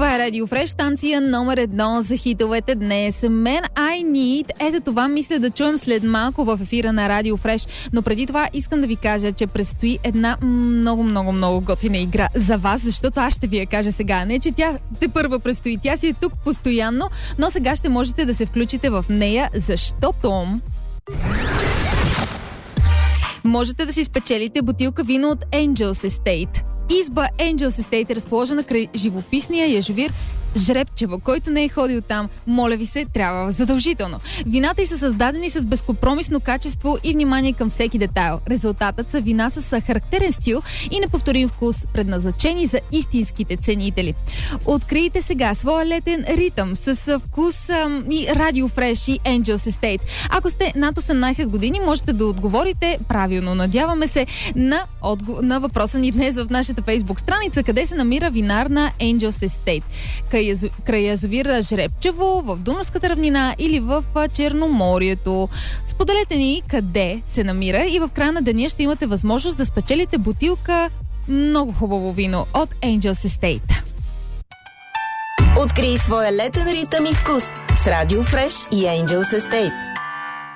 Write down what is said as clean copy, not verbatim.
Това е Радио Фреш, станция номер 1 за хитовете днес. Man I Need. Ето това мисля да чуем след малко в ефира на Радио Фреш. Но преди това искам да ви кажа, че предстои една много готина игра за вас, защото аз ще ви я кажа сега. Не, че тя те първа предстои. Тя си е тук постоянно, но сега ще можете да се включите в нея, защото можете да си спечелите бутилка вино от Angels Estate. Изба Angels Estate е разположена край живописния язовир Жребчево. Който не е ходил там, моля ви се, трябва задължително. Вината й са създадени с безкомпромисно качество и внимание към всеки детайл. Резултатът са вина с характерен стил и неповторим вкус, предназначени за истинските ценители. Открийте сега своя летен ритъм с вкус и Радио Фреш и Angels Estate. Ако сте над 18 години, можете да отговорите правилно. Надяваме се на въпроса ни днес в нашата Facebook страница, къде се намира винар на Angels Estate. Край язовира Жребчево, в Дунавската равнина или в Черноморието. Споделете ни къде се намира и в края на деня ще имате възможност да спечелите бутилка много хубаво вино от Angels Estate. Открий своя летен ритъм и вкус с Радио Фреш и Angels Estate.